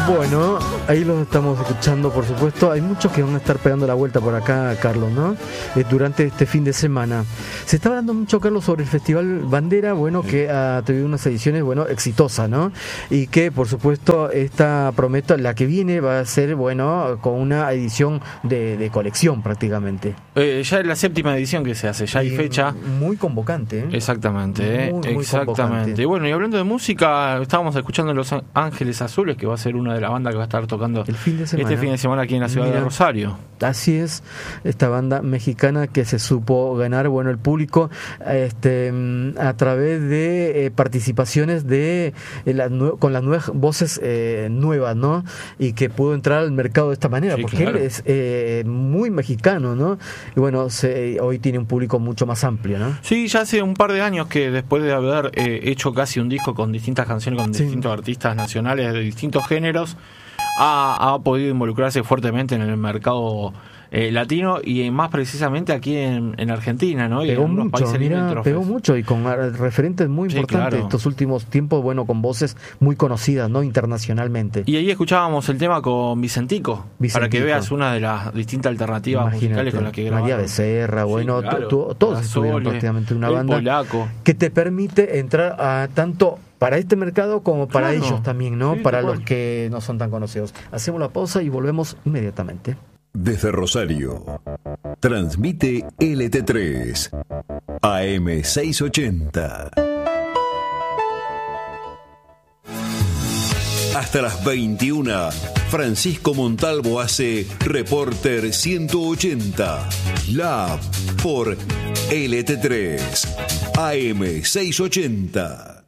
Bueno, ahí los estamos escuchando, por supuesto. Hay muchos que van a estar pegando la vuelta por acá, Carlos, ¿no? Durante este fin de semana. Se está hablando mucho, Carlos, sobre el Festival Bandera, bueno, que ha tenido unas ediciones, bueno, exitosas, ¿no? Y que, por supuesto, esta promesa, la que viene, va a ser, bueno, con una edición de colección prácticamente. Ya es la 7ª edición que se hace, ya hay fecha. Muy convocante, ¿eh? Exactamente, muy exactamente. convocante. Y bueno, y hablando de música, estábamos escuchando Los Ángeles Azules, que va a ser una de las bandas que va a estar tocando el fin de semana. Este fin de semana aquí en la ciudad de Rosario. Así es, esta banda mexicana que se supo ganar, bueno, el público a través de participaciones de con las nuevas voces nuevas, ¿no? Y que pudo entrar al mercado de esta manera, Sí, porque claro. él es muy mexicano, ¿no? Y bueno, hoy tiene un público mucho más amplio, ¿no? Sí, ya hace un par de años que después de haber hecho casi un disco con distintas canciones, con distintos artistas nacionales de distintos géneros, ha podido involucrarse fuertemente en el mercado latino y más precisamente aquí en Argentina, ¿no? Y Pegó en los mucho, países limítrofes. pegó mucho y con referentes muy Sí, importantes claro. estos últimos tiempos, bueno, con voces muy conocidas, ¿no? Internacionalmente. Y ahí escuchábamos el tema con Vicentico, para que veas una de las distintas alternativas musicales con las que grabaron. María Becerra, bueno, Sí, claro. todos Gasole, estuvieron prácticamente una el banda Polaco. que te permite entrar a tanto para este mercado como para Claro. ellos también, ¿no? Sí, Para tal los cual. que no son tan conocidos. Hacemos la pausa y volvemos inmediatamente. Desde Rosario, transmite LT3, AM 680. Hasta las 21, Francisco Montalvo hace Reporter 180, Lab por LT3, AM 680.